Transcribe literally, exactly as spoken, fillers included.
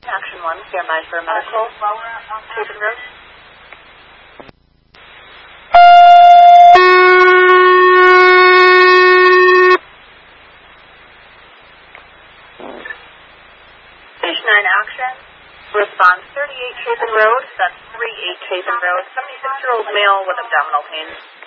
Action one, stand by for medical. Chapin Road. Station nine action. Response thirty-eight Chapin Road. That's three eight Chapin Road. seventy-six-year-old male with abdominal pain.